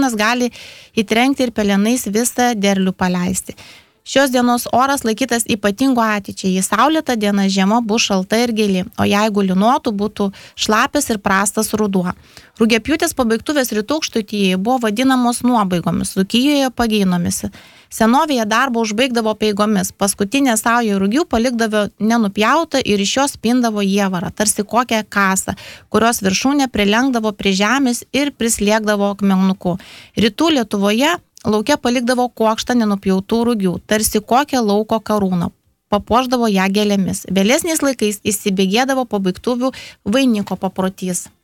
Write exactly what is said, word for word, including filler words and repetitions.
perkūnas gali įtrenkti ir pelenais visą derlių paleisti. Šios dienos oras laikytas ypatingo ateičiai. Į saulėtą dieną žiema bus šalta ir gili, o jeigu linuotų, būtų šlapis ir prastas ruduo. Rugiapjūtės pabaigtuvės rytų aukštaitijoje buvo vadinamos nuobaigomis, Dzūkijoje pageinomis. Senovėje darbą užbaigdavo peigomis, paskutinė sauja rugių palikdavo nenupjautą ir iš jos spindavo jievarą, tarsi kokią kasą, kurios viršūnė prilenkdavo prie žemės ir prislėgdavo akmenuku. Rytų Lietuvoje lauke palikdavo kuokštą nenupjautų rugių, tarsi kokią lauko karūną, papuošdavo ją gėlėmis. Vėlesniais laikais įsibėgėdavo pabaigtuvių vainiko paprotys.